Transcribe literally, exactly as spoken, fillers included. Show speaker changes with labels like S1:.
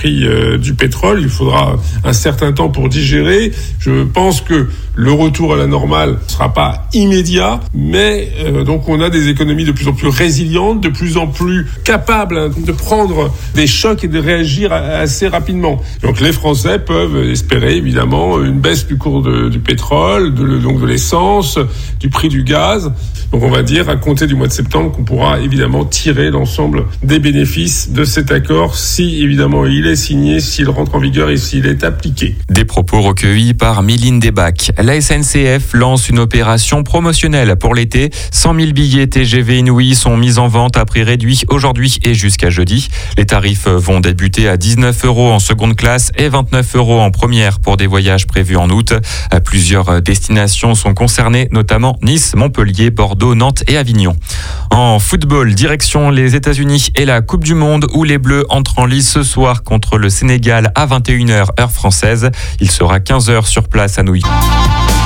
S1: prix euh, du pétrole. Il faudra un certain temps pour digérer. Je pense que le retour à la normale ne sera pas immédiat, mais euh, donc on a des économies de plus en plus résilientes, de plus en plus capables hein, de prendre des chocs et de réagir assez rapidement. Donc les Français peuvent espérer évidemment une baisse du cours de, du pétrole, de, donc de l'essence, du prix du gaz. Donc on va dire à compter du mois de septembre qu'on pourra évidemment tirer l'ensemble des bénéfices de cet accord si évidemment il est signé, s'il rentre en vigueur et s'il est appliqué.
S2: Des propos recueillis par Méline Desbacs. La S N C F lance une opération promotionnelle pour l'été. cent mille billets T G V Inouï sont mis en vente à prix réduit aujourd'hui et jusqu'à jeudi. Les tarifs vont débuter à dix-neuf euros en seconde classe et vingt-neuf euros en première pour des voyages prévus en août. Plusieurs destinations sont concernées, notamment Nice, Montpellier, Bordeaux, Nantes et Avignon. En football, direction les États-Unis et la Coupe du Monde où les Bleus entrent en lice ce soir contre le Sénégal à vingt et une heures heure française. Il sera quinze heures sur place à New York.